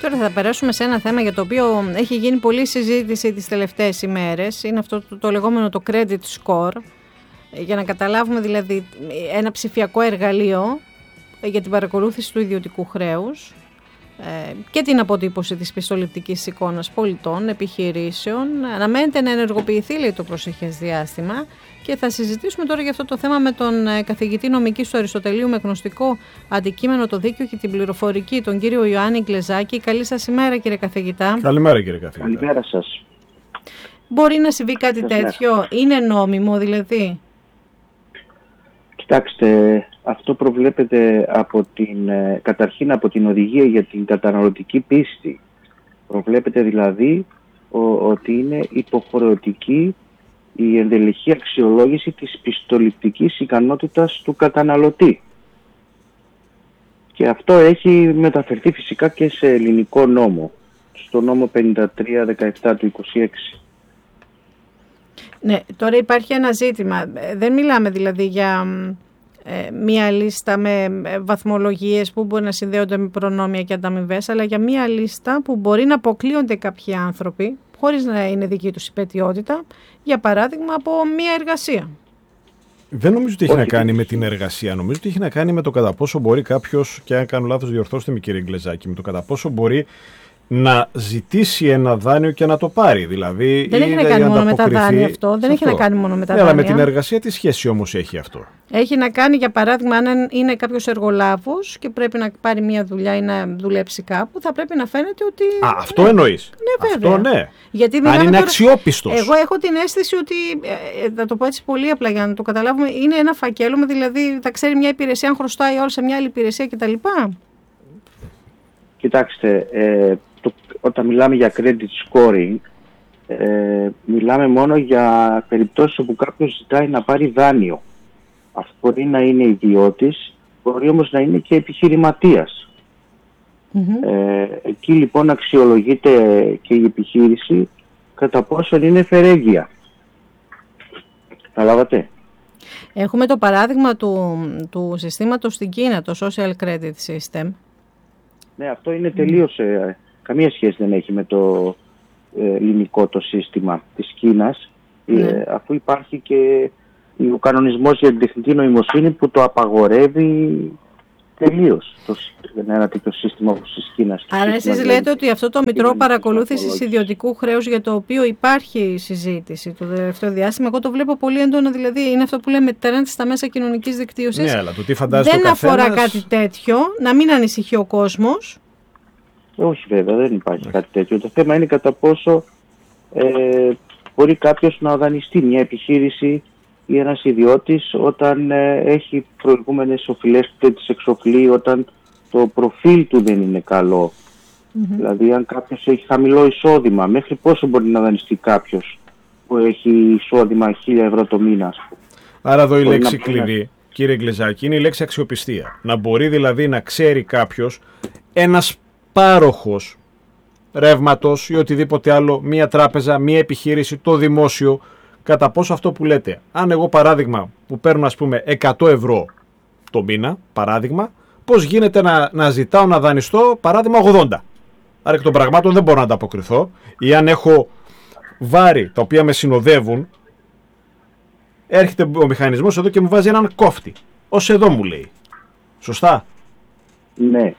Τώρα θα περάσουμε σε ένα θέμα για το οποίο έχει γίνει πολλή συζήτηση τις τελευταίες ημέρες. Είναι αυτό το λεγόμενο το credit score. Για να καταλάβουμε δηλαδή ένα ψηφιακό εργαλείο για την παρακολούθηση του ιδιωτικού χρέους και την αποτύπωση της πιστοληπτικής εικόνας πολιτών, επιχειρήσεων. Αναμένεται να ενεργοποιηθεί, λέει, το προσεχές διάστημα, και θα συζητήσουμε τώρα για αυτό το θέμα με τον καθηγητή νομικής του Αριστοτελείου με γνωστικό αντικείμενο το δίκαιο και την πληροφορική, τον κύριο Ιωάννη Γκλεζάκη. Καλή σας ημέρα, κύριε καθηγητά. Καλημέρα, κύριε καθηγητά. Καλημέρα σας. Μπορεί να συμβεί κάτι τέτοιο? Είναι νόμιμο δηλαδή? Κοιτάξτε, αυτό προβλέπεται καταρχήν από την οδηγία για την καταναλωτική πίστη. Προβλέπεται δηλαδή ότι είναι υποχρεωτική η ενδελεχή αξιολόγηση της πιστοληπτικής ικανότητας του καταναλωτή. Και αυτό έχει μεταφερθεί φυσικά και σε ελληνικό νόμο, στο νόμο 53-17 του 26. Ναι, τώρα υπάρχει ένα ζήτημα. Δεν μιλάμε δηλαδή για μία λίστα με βαθμολογίες που μπορεί να συνδέονται με προνόμια και ανταμοιβές, αλλά για μία λίστα που μπορεί να αποκλείονται κάποιοι άνθρωποι, χωρίς να είναι δική τους υπαιτιότητα, για παράδειγμα από μία εργασία. Δεν νομίζω ότι έχει να κάνει με την εργασία. Νομίζω ότι έχει να κάνει με το κατά πόσο μπορεί κάποιος, και αν κάνω λάθος διορθώστε με, κύριε Γκλεζάκη, με το κατά πόσο μπορεί να ζητήσει ένα δάνειο και να το πάρει. Δηλαδή, δεν έχει να κάνει μόνο με τα δάνεια αυτό. Δεν έχει να κάνει μόνο με τα δάνεια. Αλλά με την εργασία τι σχέση όμως έχει αυτό? Έχει να κάνει, για παράδειγμα, αν είναι κάποιος εργολάβος και πρέπει να πάρει μια δουλειά ή να δουλέψει κάπου, θα πρέπει να φαίνεται ότι. Αυτό εννοείς? Ναι, βέβαια. Αυτό ναι. Γιατί αν είναι τώρα αξιόπιστος. Εγώ έχω την αίσθηση ότι, θα το πω έτσι πολύ απλά για να το καταλάβουμε, είναι ένα φακέλωμα, δηλαδή θα ξέρει μια υπηρεσία αν χρωστάει όλα σε μια άλλη υπηρεσία κτλ. Κοιτάξτε, όταν μιλάμε για credit scoring, μιλάμε μόνο για περιπτώσεις όπου κάποιος ζητάει να πάρει δάνειο. Αυτό μπορεί να είναι ιδιώτης, μπορεί όμως να είναι και επιχειρηματίας. Εκεί λοιπόν αξιολογείται και η επιχείρηση κατά πόσο είναι φερέγγια. Καταλάβατε? Έχουμε το παράδειγμα του συστήματος στην Κίνα, το Social Credit System. Ναι, αυτό είναι τελείως, καμία σχέση δεν έχει με το ελληνικό το σύστημα της Κίνας, αφού υπάρχει και ο κανονισμός για την τεχνητή νοημοσύνη που το απαγορεύει τελείως ένα τέτοιο σύστημα όπως της Κίνας. Άρα εσείς λέτε ότι αυτό το μητρό παρακολούθησης ιδιωτικού χρέους, για το οποίο υπάρχει συζήτηση το τελευταίο διάστημα, εγώ το βλέπω πολύ έντονα, δηλαδή είναι αυτό που λέμε trend στα μέσα κοινωνικής δικτύωσης. Ναι, αλλά το τι φαντάζεται δεν αφορά κάτι τέτοιο, να μην ανησυχεί ο κόσμος. Όχι βέβαια, δεν υπάρχει κάτι τέτοιο. Το θέμα είναι κατά πόσο μπορεί κάποιος να δανειστεί μια επιχείρηση ή ένας ιδιώτης όταν έχει προηγούμενες οφειλές που δεν τις εξοφλεί, όταν το προφίλ του δεν είναι καλό. Δηλαδή αν κάποιος έχει χαμηλό εισόδημα, μέχρι πόσο μπορεί να δανειστεί κάποιος που έχει εισόδημα 1.000 ευρώ το μήνα? Άρα εδώ η λέξη κλειδί, κύριε Γκλεζάκη, είναι η λέξη αξιοπιστία. Να μπορεί δηλαδή να ξέρει κάποιος, ένας πάροχος ρεύματος ή οτιδήποτε άλλο, μία τράπεζα, μία επιχείρηση, το δημόσιο, κατά πόσο αυτό που λέτε, αν εγώ παράδειγμα που παίρνω ας πούμε 100 ευρώ το μήνα, παράδειγμα, πώς γίνεται να ζητάω να δανειστώ παράδειγμα 80. Άρα εκ των πραγμάτων δεν μπορώ να ανταποκριθώ, ή αν έχω βάρη τα οποία με συνοδεύουν, έρχεται ο μηχανισμός εδώ και μου βάζει έναν κόφτη. Ως εδώ μου λέει. Σωστά? Ναι.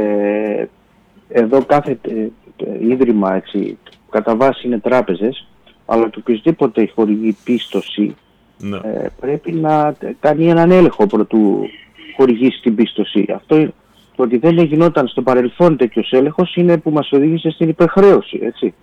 Εδώ κάθε ίδρυμα, έτσι, κατά βάση είναι τράπεζες, αλλά το οποιοσδήποτε χορηγεί πίστοση πρέπει να κάνει έναν έλεγχο προτού χορηγήσει την πίστοση. Αυτό, το ότι δεν γινόταν στο παρελθόν τέτοιος έλεγχος, είναι που μας οδήγησε στην υπερχρέωση, έτσι.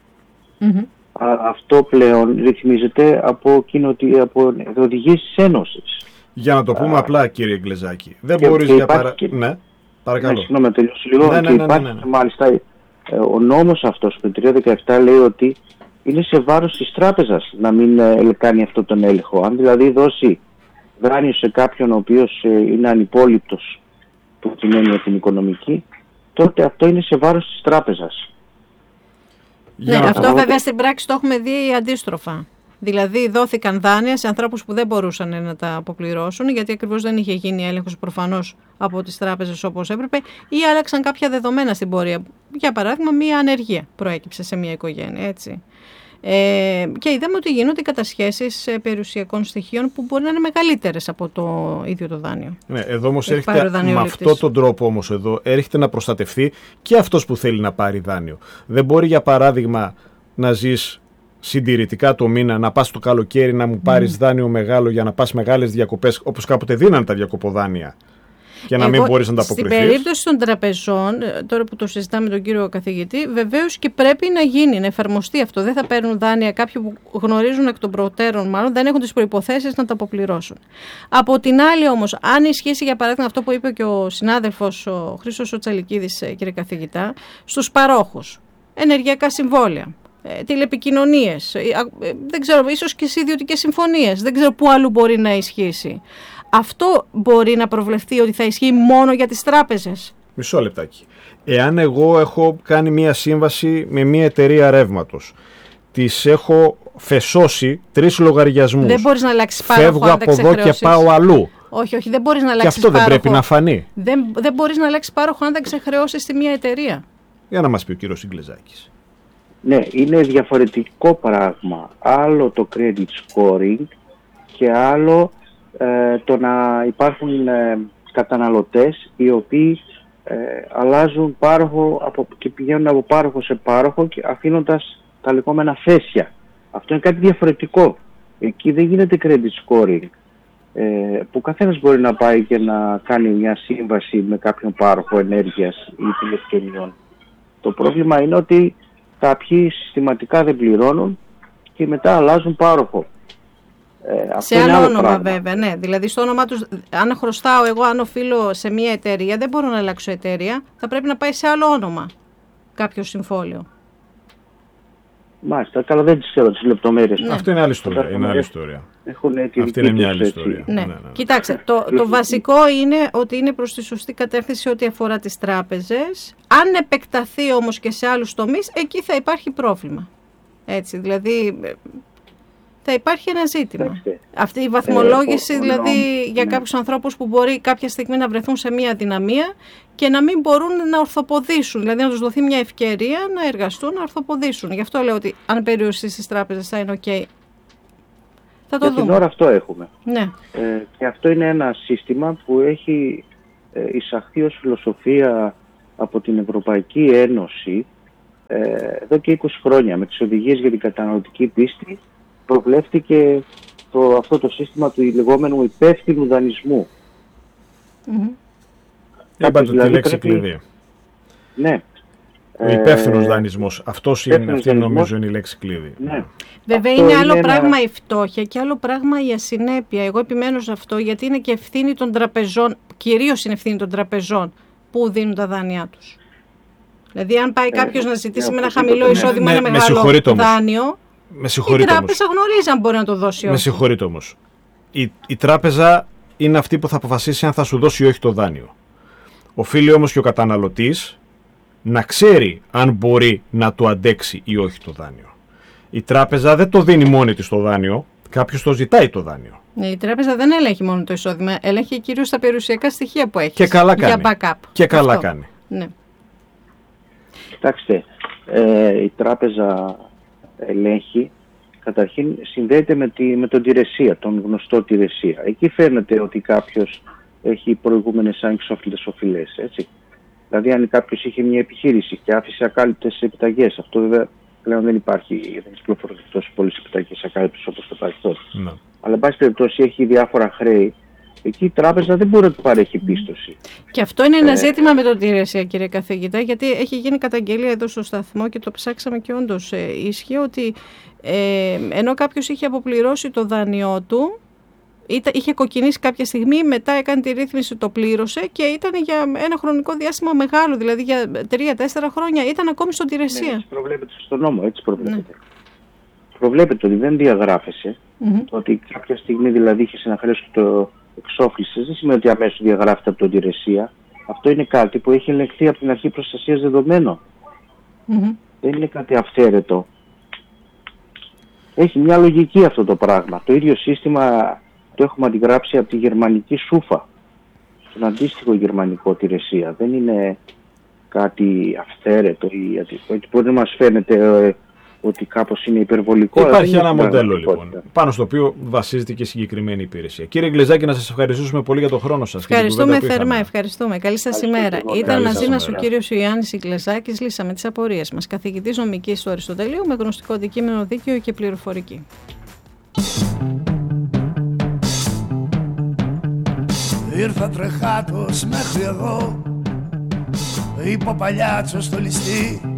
Αυτό πλέον ρυθμίζεται από οδηγίες της Ένωσης. Για να το πούμε απλά, κύριε Γκλεζάκη, δεν μπορείς για παράδειγμα. Ναι, παρακαλώ. Συγγνώμη, τελειώσει λίγο. Μάλιστα, ο νόμος αυτός, το 317, λέει ότι είναι σε βάρος της τράπεζας να μην κάνει αυτόν τον έλεγχο. Αν δηλαδή δώσει δάνειο σε κάποιον ο οποίος είναι ανυπόληπτος από την έννοια την οικονομική, τότε αυτό είναι σε βάρος της τράπεζας. Ναι, αυτό βέβαια στην πράξη το έχουμε δει αντίστροφα. Δηλαδή δόθηκαν δάνεια σε ανθρώπους που δεν μπορούσαν να τα αποπληρώσουν, γιατί ακριβώς δεν είχε γίνει έλεγχος προφανώς από τις τράπεζες όπως έπρεπε ή άλλαξαν κάποια δεδομένα στην πορεία. Για παράδειγμα, μία ανεργία προέκυψε σε μία οικογένεια, έτσι. Και είδαμε ότι γίνονται κατασχέσεις περιουσιακών στοιχείων που μπορεί να είναι μεγαλύτερες από το ίδιο το δάνειο. Ναι, εδώ όμως έρχεται με αυτόν τον τρόπο όμως εδώ έρχεται να προστατευτεί και αυτός που θέλει να πάρει δάνειο. Δεν μπορεί για παράδειγμα να ζεις συντηρητικά το μήνα, να πας το καλοκαίρι να μου πάρεις δάνειο μεγάλο για να πας μεγάλες διακοπές όπως κάποτε δίνανε τα διακοποδάνεια. Και να μην μπορείς να ανταποκριθείς. Στην περίπτωση των τραπεζών, τώρα που το συζητάμε με τον κύριο καθηγητή, βεβαίως και πρέπει να γίνει, να εφαρμοστεί αυτό. Δεν θα παίρνουν δάνεια κάποιοι που γνωρίζουν εκ των προτέρων, μάλλον δεν έχουν τις προϋποθέσεις να τα αποπληρώσουν. Από την άλλη όμως, αν ισχύσει για παράδειγμα αυτό που είπε και ο συνάδελφος ο Χρήστος ο Τσαλικίδης, κύριε καθηγητά, στους παρόχους, ενεργειακά συμβόλαια, τηλεπικοινωνίες, δεν ξέρω, ίσως και σε ιδιωτικές συμφωνίες, δεν ξέρω πού αλλού μπορεί να ισχύσει. Αυτό μπορεί να προβλεφθεί ότι θα ισχύει μόνο για τις τράπεζες? Μισό λεπτάκι. Εάν εγώ έχω κάνει μία σύμβαση με μία εταιρεία ρεύματος, τις έχω φεσώσει 3 λογαριασμούς. Δεν μπορείς να αλλάξεις πάροχο. Φεύγω από εδώ και πάω αλλού. Όχι, δεν μπορείς να αλλάξεις πάροχο. Και αυτό δεν πρέπει να φανεί. Δεν μπορείς να αλλάξεις πάροχο αν δεν ξεχρεώσεις τη μία εταιρεία. Για να μας πει ο κύριος Ιγκλεζάκης. Ναι, είναι διαφορετικό πράγμα. Άλλο το credit scoring και άλλο το να υπάρχουν καταναλωτές οι οποίοι αλλάζουν πάροχο και πηγαίνουν από πάροχο σε πάροχο και αφήνοντας τα λεγόμενα φέσια. Αυτό είναι κάτι διαφορετικό. Εκεί δεν γίνεται credit scoring. Που καθένας μπορεί να πάει και να κάνει μια σύμβαση με κάποιον πάροχο ενέργειας ή τηλεπικοινωνιών. Το πρόβλημα είναι ότι κάποιοι συστηματικά δεν πληρώνουν και μετά αλλάζουν πάροχο. Σε άλλο όνομα βέβαια, ναι. Δηλαδή στο όνομά τους, αν χρωστάω εγώ, αν οφείλω σε μια εταιρεία, δεν μπορώ να αλλάξω εταιρεία, θα πρέπει να πάει σε άλλο όνομα κάποιο συμφόλιο. Μάλιστα, καλά, δεν τις ξέρω τις λεπτομέρειες. Ναι. Αυτό είναι άλλη ιστορία. Είναι άλλη ιστορία. Αυτή είναι μια άλλη ιστορία. Ναι. Κοιτάξτε, το βασικό είναι ότι είναι προς τη σωστή κατεύθυνση ό,τι αφορά τις τράπεζες. Αν επεκταθεί όμως και σε άλλους τομείς, εκεί θα υπάρχει πρόβλημα. Έτσι, δηλαδή θα υπάρχει ένα ζήτημα. Αυτή η βαθμολόγηση δηλαδή για κάποιους ανθρώπους που μπορεί κάποια στιγμή να βρεθούν σε μια αδυναμία και να μην μπορούν να ορθοποδήσουν, δηλαδή να τους δοθεί μια ευκαιρία να εργαστούν, να ορθοποδήσουν. Γι' αυτό λέω ότι αν περιοριστεί στις τράπεζες θα είναι ok. Θα το δούμε. Την ώρα αυτό έχουμε. Ναι. Και αυτό είναι ένα σύστημα που έχει εισαχθεί ως φιλοσοφία από την Ευρωπαϊκή Ένωση εδώ και 20 χρόνια. Με τις οδηγίες για την καταναλωτική πίστη προβλέφθηκε αυτό το σύστημα του λεγόμενου υπεύθυνου δανεισμού. Είπατε τη λέξη κλειδί. Ναι. Ο υπεύθυνος δανεισμός. Αυτή νομίζω είναι η λέξη κλειδί. Ναι. Βέβαια είναι άλλο πράγμα η φτώχεια και άλλο πράγμα η ασυνέπεια. Εγώ επιμένω σε αυτό γιατί είναι και ευθύνη των τραπεζών, κυρίως είναι ευθύνη των τραπεζών που δίνουν τα δάνειά τους. Δηλαδή αν πάει κάποιος να ζητήσει με ένα χαμηλό εισόδημα ένα μεγάλο δάνειο, η τράπεζα γνωρίζει αν μπορεί να το δώσει ή όχι. Με συγχωρείτε όμως. Η τράπεζα είναι αυτή που θα αποφασίσει αν θα σου δώσει ή όχι το δάνειο. Οφείλει όμως και ο καταναλωτής να ξέρει αν μπορεί να το αντέξει ή όχι το δάνειο. Η τράπεζα δεν το δίνει μόνη της το δάνειο, κάποιος το ζητάει το δάνειο. Η τράπεζα δεν ελέγχει μόνο το εισόδημα, ελέγχει κυρίως τα περιουσιακά στοιχεία που έχει. Και καλά κάνει. Για backup. Και καλά κάνει. Ναι. Κοιτάξτε, η τράπεζα ελέγχει, καταρχήν συνδέεται με τον τηρεσία, τον γνωστό τηρεσία. Εκεί φαίνεται ότι κάποιος έχει προηγούμενες ανεξόφλητες οφειλές, έτσι. Δηλαδή αν κάποιος είχε μια επιχείρηση και άφησε ακάλυπτες επιταγές, αυτό βέβαια πλέον δεν υπάρχει, δεν κυκλοφορούν τόσο πολλές επιταγές ακάλυπτες όπως το παρελθόν. Ναι. Αλλά εν πάση περιπτώσει έχει διάφορα χρέη. Εκεί η τράπεζα δεν μπορεί να του παρέχει πίστοση. Και αυτό είναι ένα ζήτημα με τον τηρεσία, κύριε καθηγητά, γιατί έχει γίνει καταγγελία εδώ στο σταθμό και το ψάξαμε και όντως ίσχυε ότι ενώ κάποιος είχε αποπληρώσει το δάνειό του, είχε κοκκινήσει κάποια στιγμή, μετά έκανε τη ρύθμιση, το πλήρωσε και ήταν για ένα χρονικό διάστημα μεγάλο, δηλαδή για 3-4 χρόνια ήταν ακόμη στον τηρεσία. Ναι, έτσι προβλέπεται στον νόμο, έτσι προβλέπεται. Ναι. Προβλέπεται ότι δεν διαγράφεσαι, το ότι κάποια στιγμή δηλαδή είχες ένα χρέος και το εξόφλησες, δεν σημαίνει ότι αμέσως διαγράφεται από τον τηρεσία. Αυτό είναι κάτι που έχει ελεγχθεί από την αρχή προστασίας δεδομένων. Δεν είναι κάτι αυθαίρετο. Έχει μια λογική αυτό το πράγμα. Το ίδιο σύστημα το έχουμε αντιγράψει από τη γερμανική σούφα. στον αντίστοιχο γερμανικό Τηρεσία. Δεν είναι κάτι αυθαίρετο ή ότι μπορεί να μας φαίνεται ότι κάπως είναι υπερβολικό. Υπάρχει ένα μοντέλο λοιπόν, πάνω στο οποίο βασίζεται και η συγκεκριμένη υπηρεσία. Κύριε Γκλεζάκη, να σας ευχαριστήσουμε πολύ για τον χρόνο σας. Ευχαριστούμε θερμά, ευχαριστούμε. Καλή σας ημέρα. Ήταν μαζί μας ο κύριος Ιωάννης Γκλεζάκης, λύσαμε τις απορίες μας. Καθηγητής νομικής του Αριστοτελείου με γνωστικό αντικείμενο δίκαιο και πληροφορική. Ήρθα τρεχάτος μέχρι εδώ, είπε ο παλιάτσος στο ληστή.